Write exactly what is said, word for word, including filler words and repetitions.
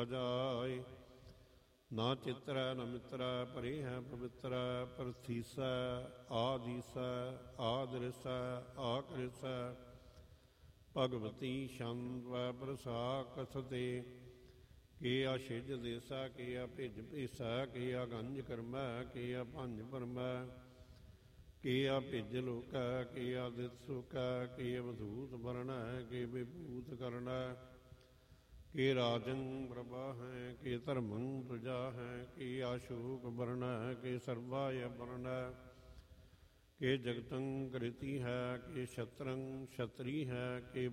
ਜਾਏ। ਨਾ ਚਿਤਰੈ ਨ ਮਿਤਰੈ ਪਰੇ ਹੈ ਪਵਿੱਤਰੈ। ਪ੍ਰਥੀਸੈ ਆਦੀਸੈ ਆਦਰਿਸੈ ਆਕਰਿਸੈ। ਭਗਵਤੀ ਛੰਦ ਵੈ ਪ੍ਰਸਾ ਕਥਤੇ। ਕੇ ਆ ਛਿਜ ਦੇਸਾ ਕੇ ਆ ਭਿਜ ਭੇਸਾ। ਕੇ ਆ ਗੰਜ ਕਰਮੈ ਕੇ ਆ ਭੰਜ ਭਰਮੈ। ਕੇ ਆ ਭਿਜ ਲੋਕੈ ਕੇ ਆ ਦਿਤ ਸੁਕੈ। ਕੇ ਅਵਧੂਤ ਵਰਣੈ ਕੇ ਵਿਭੂਤ ਕਰਣੈ। ਕੇ ਰਾਜੰ ਪ੍ਰਭਾ ਹੈ ਕੇ ਧਰਮੰ ਪ੍ਰਜਾ ਹੈ। ਕੇ ਆਸ਼ੋਕ ਵਰਣੈ ਕੇ ਸਰਵਾਯ ਵਰਣੈ। ਕੇ ਜਗਤੰ ਕ੍ਰਿਤੀ ਹੈ ਕੇ ਛਤਰੰ ਛਤਰੀ ਹੈ। ਕੇ